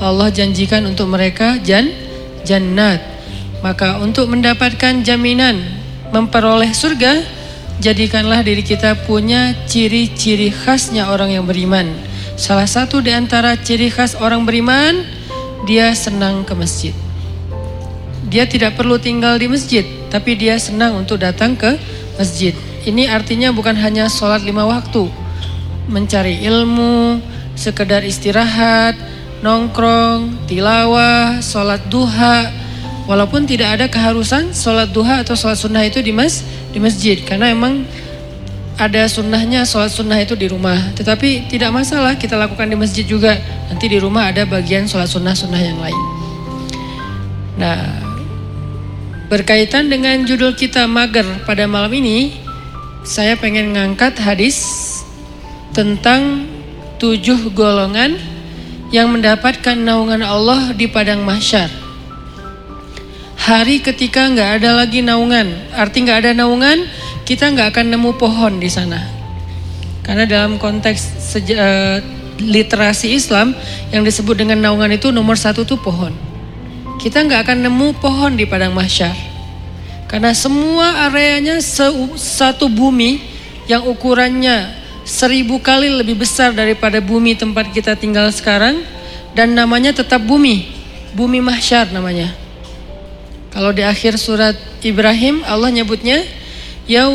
Allah janjikan untuk mereka jannat. Maka untuk mendapatkan jaminan memperoleh surga, jadikanlah diri kita punya ciri-ciri khasnya orang yang beriman. Salah satu di antara ciri khas orang beriman, dia senang ke masjid. Dia tidak perlu tinggal di masjid, tapi dia senang untuk datang ke masjid. Ini artinya bukan hanya sholat 5 waktu, mencari ilmu, sekedar istirahat, nongkrong, tilawah, sholat duha. Walaupun tidak ada keharusan sholat duha atau sholat sunnah itu di masjid, karena emang ada sunnahnya sholat sunnah itu di rumah. Tetapi tidak masalah kita lakukan di masjid juga. Nanti di rumah ada bagian sholat sunnah yang lain. Nah, berkaitan dengan judul kita mager pada malam ini, saya pengen ngangkat hadis tentang 7 golongan yang mendapatkan naungan Allah di padang mahsyar. Hari ketika nggak ada lagi naungan, arti nggak ada naungan, kita nggak akan nemu pohon di sana. Karena dalam konteks literasi Islam yang disebut dengan naungan itu nomor 1 tuh pohon. Kita nggak akan nemu pohon di padang mahsyar. Karena semua areanya satu bumi yang ukurannya 1000 kali lebih besar daripada bumi tempat kita tinggal sekarang, dan namanya tetap bumi mahsyar namanya. Kalau di akhir surat Ibrahim Allah nyebutnya